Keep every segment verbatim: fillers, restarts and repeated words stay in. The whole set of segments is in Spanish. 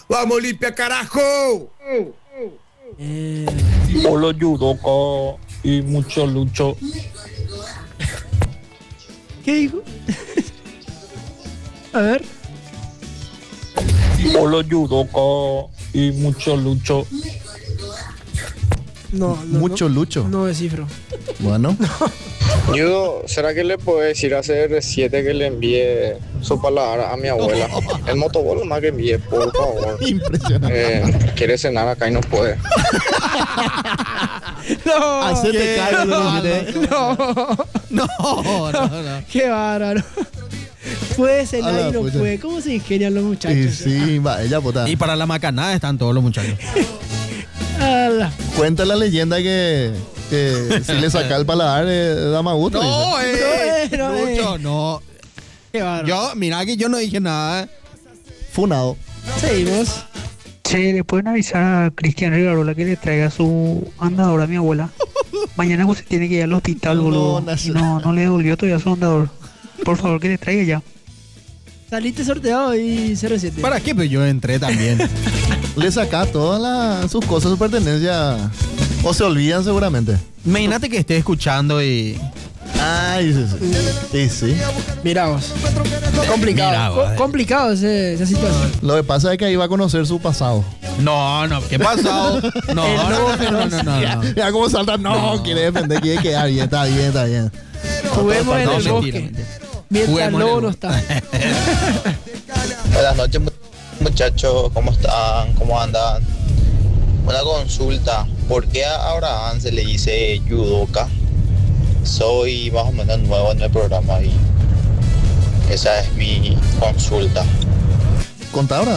¡Vamos, limpia, carajo! Eh, Solo judoka y mucho lucho. ¿Qué dijo? A ver. Solo judoka y mucho lucho. No, no. Mucho no, lucho. No descifro. Bueno. Yo, ¿será que le puedes ir a hacer siete que le envíe su palabra a mi abuela? El motobolo más que envíe, por favor. Impresionante. Eh, quiere cenar acá y no puede. No. Hacete cargo de lo que te- No. No, no, no. Qué bárbaro. Puede ser, A la nadie no pucha. puede. ¿Cómo se ingenian los muchachos? Y sí, va, ella puta. Y para la macanada están todos los muchachos. Ala. Cuenta la leyenda que, que si le saca el paladar eh, da más gusto. dice. No, eh. No, eh. Lucho, no. Qué bárbaro. Yo, mira que yo no dije nada. eh. Funado. Seguimos. Che, ¿le pueden avisar a Cristian Rivarola que le traiga su andador a mi abuela? Mañana pues se tiene que ir al hospital, No, boludo. no sé. Y no, no le devolvió todavía su andador. Por favor, que le traiga ya. Saliste sorteado y cero siete. ¿Para qué? Pero yo entré también. Le saca todas las- sus cosas, sus pertenencias. O se olvidan seguramente. Imagínate que esté escuchando y. Ay, sí, sí. Sí, sí. Mirá vos. Complicado. Mirá vos, Co- eh. complicado ese- esa situación. Lo que pasa es que ahí va a conocer su pasado. No, no, ¿qué pasó? No, El no, lobo no, no, no, no, Ya, no. ya cómo salta. No, No. quiere defender, quiere quedar bien, está bien, está bien. Juguemos en No, el mentira, bosque. mentira. Mientras Juguemos el en lobo el no bosque. está. Buenas noches, muchachos. ¿Cómo están? ¿Cómo andan? Una consulta. ¿Por qué a Abraham se le dice judoka? Soy más o menos nuevo en el programa y esa es mi consulta. Contá ahora.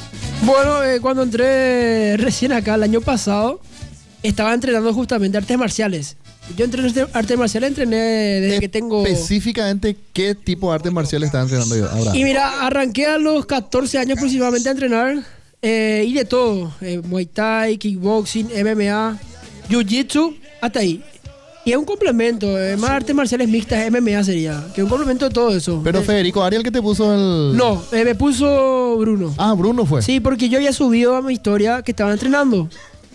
Bueno, eh, cuando entré recién acá el año pasado, estaba entrenando justamente artes marciales. Yo entreno este- artes marciales, entrené desde que tengo... Específicamente, ¿qué tipo de artes marciales está entrenando yo ahora? Y mira, arranqué a los catorce años aproximadamente a entrenar eh, y de todo. Eh, Muay Thai, kickboxing, M M A, Jiu-Jitsu, hasta ahí. Y es un complemento, eh, más artes marciales mixtas, M M A sería, que es un complemento de todo eso. Pero Eh, Federico Ariel, que te puso el. No, eh, me puso Bruno. Ah, Bruno fue. Sí, porque yo había subido a mi historia que estaba entrenando.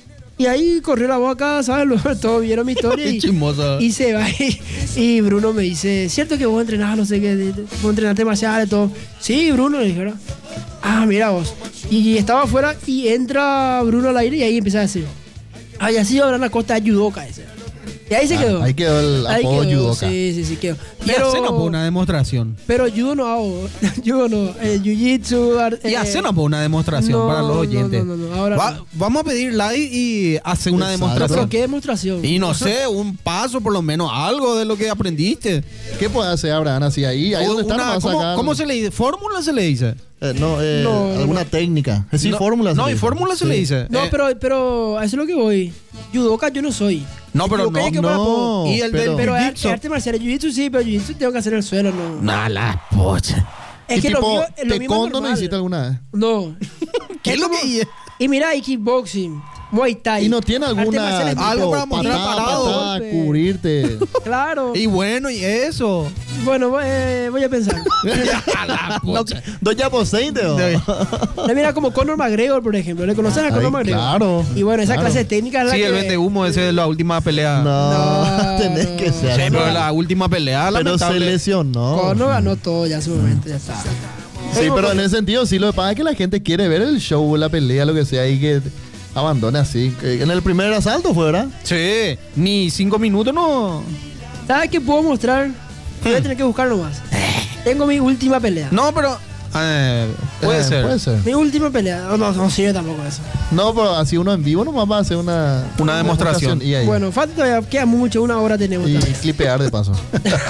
Y ahí corrió la voz acá, ¿sabes? Lo- Todos vieron mi historia y, Chismoso. y se va. Y, y Bruno me dice, ¿cierto que vos entrenás, no sé qué, de- de- vos entrenás marciales y todo? Sí, Bruno, le dije, ¿verdad? Ah, mira vos. Y estaba afuera y entra Bruno al aire y ahí empieza a decir, ay, así Abraham Acosta judoka ese. Y ahí se Ah, quedó. ahí quedó el Ahí apodo quedó, judoka. Sí, sí, sí, quedó. Y hacenos por una demostración. Pero judo no hago. Judo no. Eh, jiu-jitsu. ar- Y eh, hacenos por una demostración no, para los no, oyentes. no, no, no, ahora Va- no. Vamos a pedir like y hacer una Exacto. demostración. Pero qué demostración. Y no sé, un paso por lo menos, algo de lo que aprendiste. ¿Qué puede hacer Abraham así ahí? Ahí donde está Una- nomás ¿cómo, sacar- cómo se le dice? ¿Fórmula se le dice? Eh, no, eh, No, no, alguna no. técnica. Es decir, no, fórmula. se No, le y dice. fórmula se Sí. le dice. No, Eh, pero, pero a eso es lo que voy. Judoka yo no soy. No, pero Judoka no, es que me la pongo. No, Y el pero, del Pero jiu-jitsu. arte, arte marcial, jiu-jitsu sí, pero jiu-jitsu tengo que hacer en el suelo, no. Nah, la pocha. Es y que tipo, lo mío, lo mío es taekwondo no normal. hiciste alguna vez. No. ¿Qué es lo como- que- Y mira, hay kickboxing, Muay Thai. Y no tiene artes alguna marciales tipo, Algo para mostrar patada, parado. patada, Golpe. cubrirte. Claro. Y bueno, y eso. Bueno, voy, eh, voy a pensar. A la No, pocha. Doña Poseinte, ¿o? No, mira, como Conor McGregor, por ejemplo. ¿Le conocen a Ay, Conor McGregor? claro, Y bueno, esa claro. clase de técnica es la Sí, que... el vende humo ese de la última pelea. No, No, tenés que no. ser. Sí, así. pero la última pelea, Pero se lamentable. lesionó. Conor ganó todo ya en su momento, ya está. Sí, pero en ese sentido sí, lo que pasa es que la gente quiere ver el show, la pelea, lo que sea, y que abandone así. Que en el primer asalto fue, ¿verdad? Sí, ni cinco minutos no. ¿Sabes qué puedo mostrar? Voy a tener que buscarlo más. Tengo mi última pelea. No, pero. eh, puede Eh, ser. Puede ser. Mi última pelea. No, no, no sirve tampoco eso. No, pero así uno en vivo nomás va a hacer una, Una demostración. Y ahí. Bueno, falta todavía, queda mucho, una hora tenemos. y todavía. clipear de paso.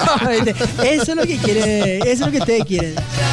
Eso es lo que quiere, eso es lo que ustedes quieren.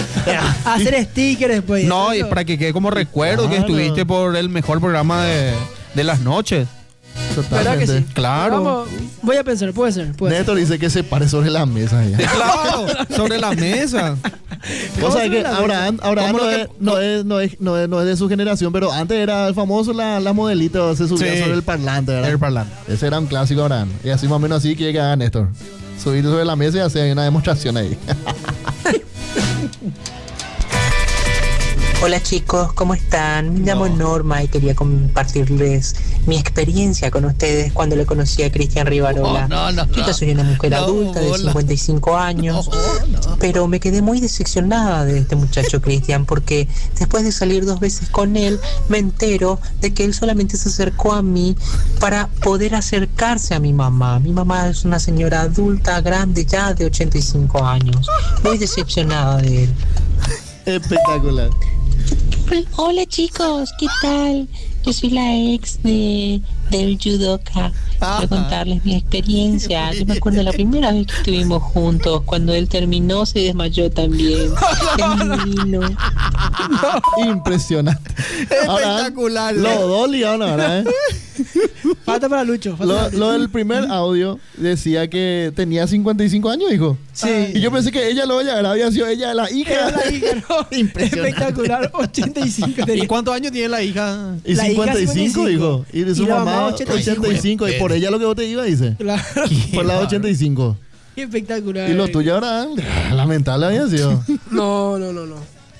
Hacer stickers después. No, y Eso- para que quede como recuerdo que Claro. estuviste por el mejor programa de, de las noches. ¿Verdad que sí? Totalmente. Claro. Vamos, voy a pensar, puede ser. Puede ser. Néstor dice que se pare sobre la mesa. Ya. Claro, sobre la mesa. O sea sobre que la Abraham, Abraham ¿Cómo no, lo es, que- no, es, no, es, no, es, no es de su generación, pero antes era el famoso la, la modelito, se subía Sí. sobre el parlante, ¿verdad? El parlante. Ese era un clásico Abraham. Y así más o menos así quiere que haga Néstor. Subirte sobre la mesa y hacer una demostración ahí. Hola chicos, ¿cómo están? Me llamo No. Norma y quería compartirles mi experiencia con ustedes cuando le conocí a Cristian Rivarola. No, no, no, Yo ya soy una mujer no, adulta de bola. cincuenta y cinco años, pero me quedé muy decepcionada de este muchacho Cristian porque después de salir dos veces con él, me entero de que él solamente se acercó a mí para poder acercarse a mi mamá. Mi mamá es una señora adulta, grande ya, de ochenta y cinco años. Muy decepcionada de él. Espectacular. Hola chicos, ¿qué tal? Yo soy la ex de del judoka. Quiero contarles mi experiencia. Yo me acuerdo la primera vez que estuvimos juntos, cuando él terminó se desmayó también. Es divino. Impresionante. Ahora, Espectacular. Los dos ligaron ahora, ¿eh? Falta para Lucho. Falta Lo, para Lucho. lo del primer audio decía que tenía cincuenta y cinco años, hijo. Sí. Y yo pensé que ella lo ya era, había sido ella la hija. Era la hija, ¿no? Impresionante. Espectacular. ochenta y cinco ¿Y tenía. cuántos años tiene la hija? Y La hija cincuenta y cinco, cincuenta y cinco. hijo. Y de su Y la mamá mamá ochenta y cinco. Y por ella lo que vos te iba, dice. Claro. Por la ochenta y cinco. Espectacular. Y lo tuyo ahora, lamentable había sido. No, no, no, no.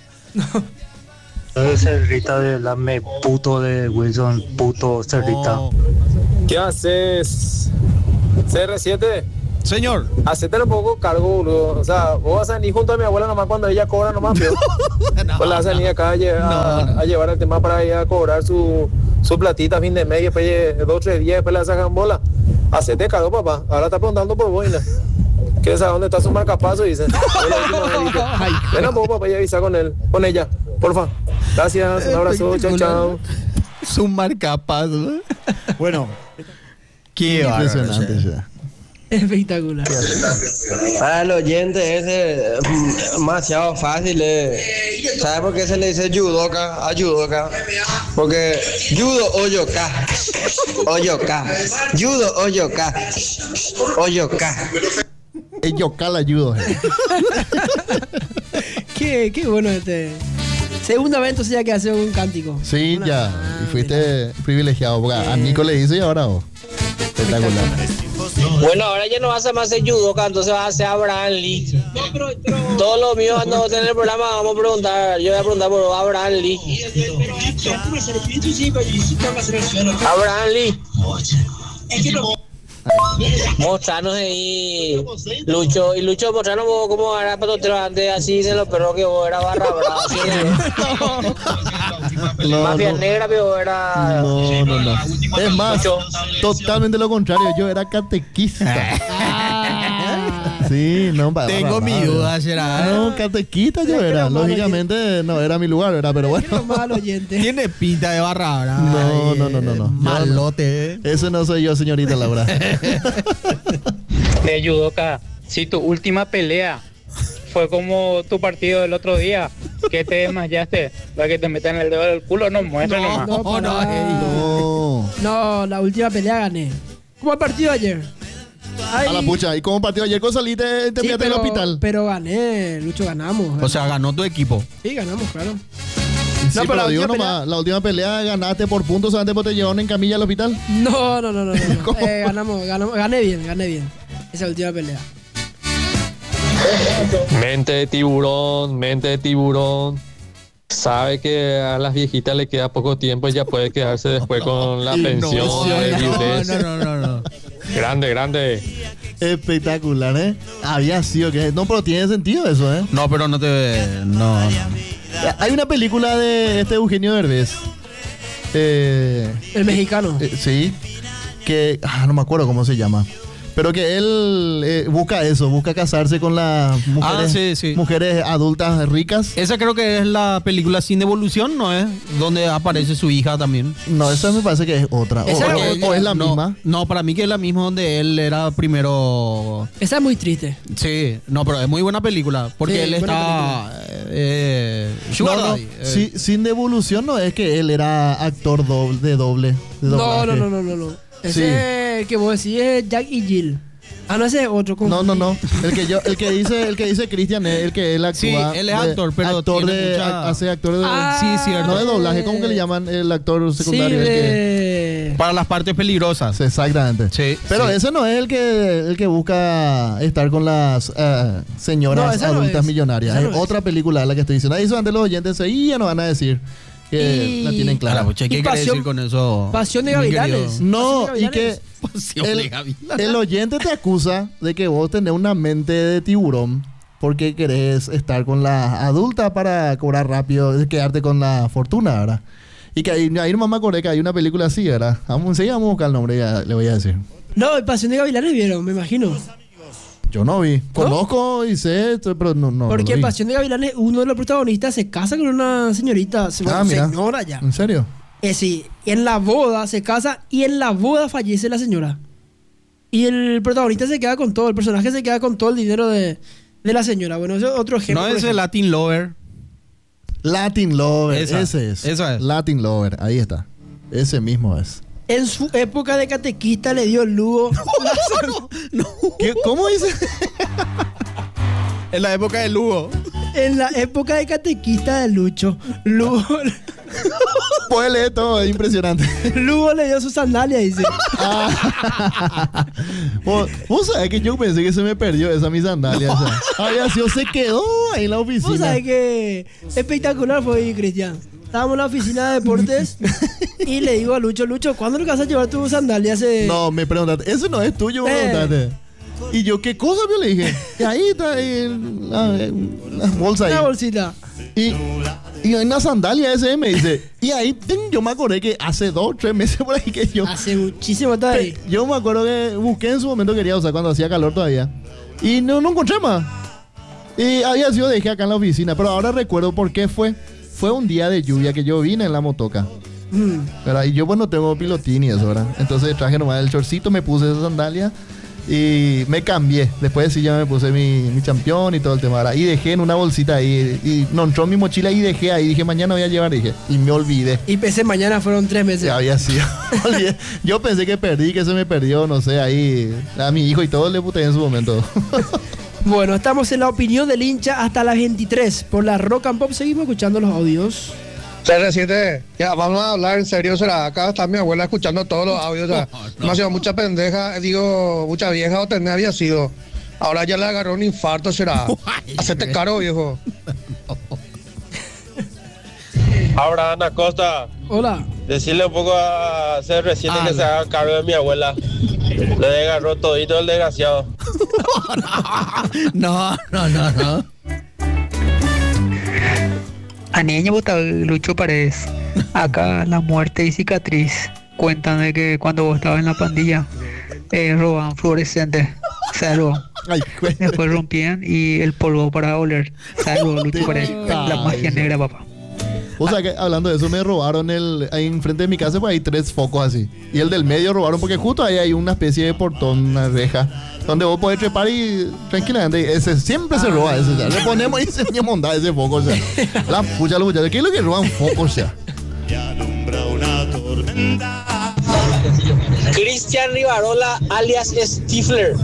El cerdita de la me puto de Wilson, puto cerdita. Oh. ¿Qué haces? C R siete, Señor. hacete un poco cargo, boludo. O sea, vos vas a venir junto a mi abuela nomás cuando ella cobra nomás, pero No. pues la vas a venir acá a, lle- a- No, no. a llevar el tema para ir a cobrar su, su platita a fin de mes, y después eh, dos o tres días, después la sacan bola. Hacete cargo, papá. Ahora está preguntando por boina. ¿Qué sabe dónde está su marcapaso? Dice. Fue la última vez, dice. Ven a vos, papá, y avisa con él, con ella, porfa. Gracias, un abrazo, chao, chao. Su marcapaso. Bueno, Qué impresionante bárbaro. ya. Espectacular. Para el oyente es demasiado fácil. Eh. ¿Sabe por qué se le dice judoka a judoka? Porque judo o yoka. O yoka. Judo o yoka. O yoka. Ellos cala ayudo. Qué, qué bueno este. Segunda vez entonces ya que hace un cántico. Sí, Una- ya. Ah, Y fuiste privilegiado. Porque a Nico le hice y ahora vos. Espectacular. Bueno, ahora ya no vas a más hacer judoka, entonces vas a hacer Abraham Lee. Todos los míos cuando vos tenés el programa vamos a preguntar, yo voy a preguntar por Abraham Lee. Abraham Lee. Mostranos ahí, Lucho. Y Lucho, mostranos vos cómo era patotero antes, así dicen los perros que vos era barra brava. Así de- No, Mafia no. negra, pero era. No, no, no. Es más, totalmente lo contrario. Yo era catequista. Sí, no, para. Tengo mi duda, será. No, catequista yo era. Lógicamente no era mi lugar, era, pero bueno. Mal oyente. Tiene pinta de barra brava. No, no, no, no, no. Malote. eh. Ese no soy yo, señorita Laura. De judoka, si tu última pelea fue como tu partido del otro día, que te desmayaste, para que te metan el dedo del culo, no muestres nomás. No, Oh, no, para. No. No, la última pelea gané. ¿Cómo el partido ayer? Ay, A la pucha. ¿Y cómo partió ayer con saliste te sí, terminaste en el pero- hospital? Pero gané, Lucho, ganamos. O sea, ganó tu equipo. Sí, ganamos, claro. Sí, no, pero pero la digo última nomás, la última pelea ganaste por puntos, antes porque te llevaron en camilla al hospital. No, no, no, no. no, no. ¿Cómo? Eh, ganamos, ganamos, gané bien, gané bien. Esa última pelea. Mente de tiburón, mente de tiburón. Sabe que a las viejitas le queda poco tiempo y ya puede quedarse después con la pensión de no, viudez. no, no, no, no. Grande, grande. Espectacular, ¿eh? Había sido que. No, pero tiene sentido eso, ¿eh? No, pero no te. No, no. Hay una película de este Eugenio Derbez. Eh, El mexicano. eh, sí. Que. Ah, no me acuerdo cómo se llama. Pero que él eh, busca eso, busca casarse con las mujeres, Ah, sí, sí. mujeres adultas ricas. Esa creo que es la película Sin Devolución, ¿no es? Donde aparece su hija también. No, esa me parece que es otra. O, Esa o- es- o es la no, misma. No, para mí que es la misma donde él era primero. Esa es muy triste. Sí, no, pero es muy buena película. Porque Sí, él buena está. Eh, Sugar No, no, Daddy, eh. sí, sin devolución no es que él era actor doble, de doble. de No, doblaje. no, no, no, no, no. Ese que vos decís es Jack y Jill. Ah, no, ese es otro. No, no, no. El que yo, el que dice, el que dice Cristian es el que él actúa. Sí, él es de- actor, pero actor tiene de, mucha- hace actor de Ah, Sí, cierto. no de doblaje, ¿cómo que le llaman el actor Sí, secundario? El que- de... Para las partes peligrosas. Sí, exactamente. Sí. Pero sí. ese no es el que el que busca estar con las eh, señoras No, esa no adultas es. millonarias. Esa Es no es. otra película la que estoy diciendo. Ahí son de los oyentes ahí ya nos van a decir que Y- la tienen A clara. la bocha, ¿qué Y quiere pasión- decir con eso? Pasión de mi Gavilanes. querido? No, Pasión de y que Gavilanes. Pasión de el, Gavilanes. el oyente te acusa de que vos tenés una mente de tiburón porque querés estar con la adulta para cobrar rápido, quedarte con la fortuna, ¿verdad? Y que ahí, ahí nomás me acordé que hay una película así, ¿verdad? Vamos, enseguida vamos a buscar el nombre, ya le voy a decir. No, el Pasión de Gavilanes vieron, me imagino. Yo no vi. Conozco y sé, esto, pero no, no. Porque no lo en vi. Pasión de Gavilanes, uno de los protagonistas se casa con una señorita, se- Ah, mira. señora ya. ¿En serio? Eh, sí, en la boda se casa y en la boda fallece la señora. Y el protagonista se queda con todo, el personaje se queda con todo el dinero de, de la señora. Bueno, ese es otro ejemplo. No por es el ejemplo. Latin Lover. Latin Lover, Esa, ese es. esa es. Latin Lover, ahí está. Ese mismo es. En su época de catequista le dio el lugo. ¿Qué? ¿Cómo dice? En la época de Lugo. En la época de catequista de Lucho, Lugo, Puede leer todo, es impresionante. Lugo le dio su sandalia, dice. Ah. vos, vos sabés que yo pensé que se me perdió esa mi sandalia. O sea, había sido, se quedó ahí en la oficina. Vos sabés que espectacular fue, Cristian. Estábamos en la oficina de deportes y le digo a Lucho, Lucho, ¿cuándo le vas a llevar tu sandalia? Ese... No, me preguntaste, eso no es tuyo, me Eh. preguntaste. Y yo, ¿qué cosa? Yo le dije, y ahí está ahí, la, la bolsa ahí. Una bolsita. Y, y hay una sandalia ese, me dice. Y ahí ting, yo me acordé que hace dos o tres meses por ahí que yo. Hace muchísimo está ahí. Yo me acuerdo que busqué en su momento, quería usar cuando hacía calor todavía. Y no, no encontré más. Y había sido, dejé acá en la oficina. Pero ahora recuerdo por qué fue. Fue un día de lluvia que yo vine en la motoca. Mm. ¿Verdad? Y yo pues no tengo pilotín y eso, ¿verdad? Entonces traje nomás el shortcito, me puse esa sandalia y me cambié. Después sí ya me puse mi, mi campeón y todo el tema, ¿verdad? Y dejé en una bolsita ahí. Y no entró en mi mochila y dejé ahí. Dije, mañana voy a llevar, dije. Y me olvidé. Y pensé, mañana fueron tres meses. Ya había sido. Olvidé. Yo pensé que perdí, que se me perdió, no sé, ahí. A mi hijo y todo le puté en su momento. Bueno, estamos en la opinión del hincha hasta las veintitrés. Por la Rock and Pop seguimos escuchando los audios. C R siete, ya vamos a hablar en serio, será. Acá está mi abuela escuchando todos los audios. O sea, demasiado mucha pendeja, digo, mucha vieja o tener había sido. Ahora ya le agarró un infarto, será. Hacete caro, viejo. Ahora, Ana Costa, Hola. decirle un poco a C R siete Ah, que se haga cargo de mi abuela. Le agarró todito el desgraciado. No, no, no, no. Aneña bota Lucho Paredes. Acá la muerte y cicatriz. Cuentan de que cuando vos estabas en la pandilla, eh, robaban fluorescentes. Se roban. Después rompían y el polvo para oler. Se robó Lucho Paredes. La magia negra, papá. O sea que hablando de eso, me robaron el. Ahí enfrente de mi casa, pues hay tres focos así. Y el del medio robaron porque justo ahí hay una especie de portón, una reja, donde vos podés trepar y tranquilamente. Ese siempre se roba ese ya. Le ponemos y se me monta ese foco, o sea. La pucha, la pucha. ¿Qué es lo que roban focos, o sea? Cristian Rivarola, alias Stifler.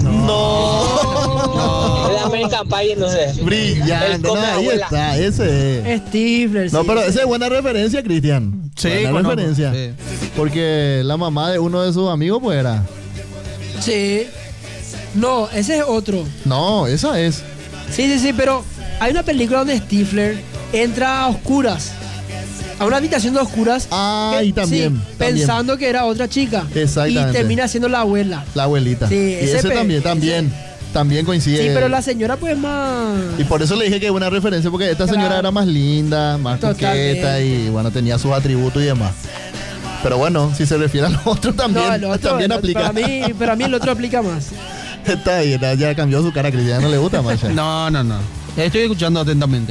No. El American Pie, no sé. El Brillante, no, come ahí abuela. está, ese es. Stifler. No, sí. pero esa es buena referencia, Cristian. Sí, buena conozco, referencia. sí. Porque la mamá de uno de sus amigos, pues era. Sí. No, ese es otro. No, esa es. Sí, sí, sí, pero hay una película donde Stifler entra a oscuras. A una habitación de oscuras. Ah, que- y también, sí, también. pensando que era otra chica. Exactamente. Y termina siendo la abuela. La abuelita. Sí, y ese ese pe- también, también. También coincide. Sí, pero la señora pues más... Y por eso le dije que es buena referencia, porque esta señora Claro. era más linda, más Totalmente. coqueta y bueno, tenía sus atributos y demás. Pero bueno, si se refiere al otro también, No, el otro, también el otro, aplica. Para mí, para mí el otro aplica más. Está bien, ya cambió su cara, Cristian, no le gusta más. ya. No, no, no. Estoy escuchando atentamente.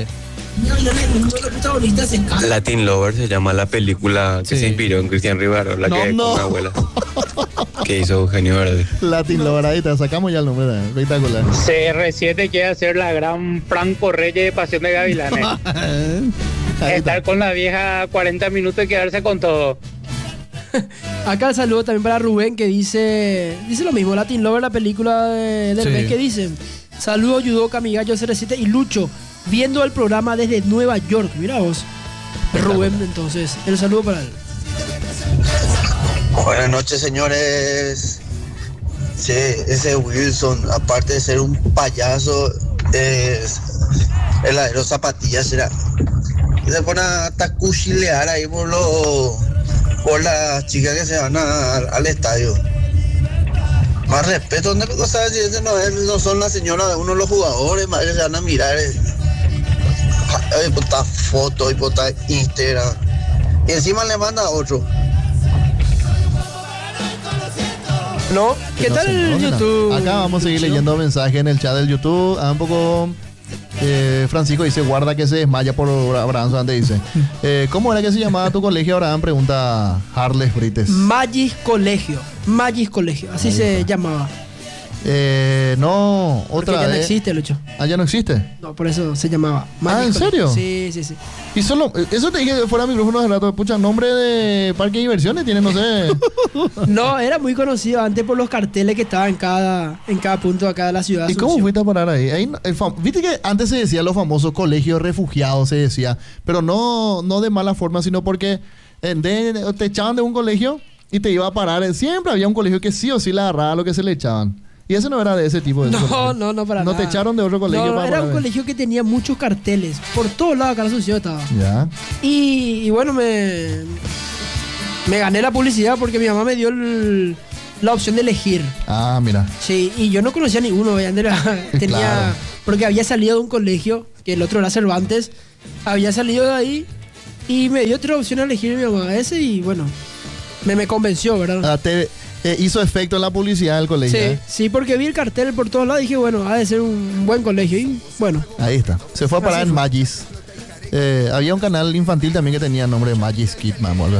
Latin Lover se llama la película que Sí. se inspiró en Cristian Rivarola, No, que no. con mi abuela, que hizo Eugenio Verde. Latin Lover, ahí te sacamos ya el nombre, ¿eh? Espectacular. C R siete quiere hacer la gran Franco Reyes de Pasión de Gavilanes. Ahí Estar con la vieja cuarenta minutos y quedarse con todo. Acá el saludo también para Rubén que dice dice lo mismo, Latin Lover, la película de- del Sí. mes que dice. Saludos Yudoka, mi gallo C R siete y Lucho, viendo el programa desde Nueva York. Mira vos. Rubén, entonces, el saludo para él. Buenas noches, señores. Sí, ese Wilson, aparte de ser un payaso, es heladero zapatillas, será. Y se pone a tacuchilear ahí por los por las chicas que se van a- al estadio. Más respeto, ¿dónde lo sabes si ese no, es, no son las señoras de uno de los jugadores? Más que se van a mirar. Eh. Ay, puta foto y puta Instagram. Y encima le manda a otro. No, ¿qué No tal se el enoja. YouTube? Acá vamos a seguir Lucho? leyendo mensajes en el chat del YouTube. Ah, un poco. eh, Francisco dice: guarda que se desmaya por Abraham. Antes dice: eh, ¿cómo era que se llamaba tu colegio, Abraham? Pregunta Harles Brites. Magis Colegio. Magis Colegio, así Ahí se está. llamaba. Eh, no, Porque otra ya no vez. existe, Lucho. Ah, ya no existe. No, por eso se llamaba. Ah, Magis ¿en Colegio. serio? Sí, sí, sí. Y solo, eh, eso te dije fuera de micrófono hace rato. Pucha, nombre de parque de diversiones tiene, no sé. No, era muy conocido antes por los carteles que estaban en cada, en cada punto de acá de la ciudad. ¿Y cómo fuiste a parar ahí? Ahí no- el fam- Viste que antes se decía los famosos colegios refugiados, se decía, pero no, no de mala forma, sino porque eh, de- te echaban de un colegio y te iba a parar. Siempre había un colegio que sí o sí le agarraba lo que se le echaban. Y ese no era de ese tipo de No, colegio. no, no, para No nada. te echaron de otro colegio No, para era un pararme. colegio que tenía muchos carteles. Por todos lados acá en la ciudad estaba. Ya. Y, y bueno, me, me gané la publicidad porque mi mamá me dio el- la opción de elegir. Ah, mira. Sí, y yo no conocía ninguno, obviamente, era- tenía, Claro. porque había salido de un colegio, que el otro era Cervantes, había salido de ahí y me dio otra opción a elegir mi mamá ese y bueno, me, me convenció, ¿verdad? Ah, te eh, hizo efecto en la publicidad del colegio. Sí, ¿eh? sí, porque vi el cartel por todos lados y dije, bueno, ha de ser un buen colegio y bueno. Ahí está. Se fue a parar Así en fue. Magis. Eh, había un canal infantil también que tenía nombre de Magis Kid, mamá.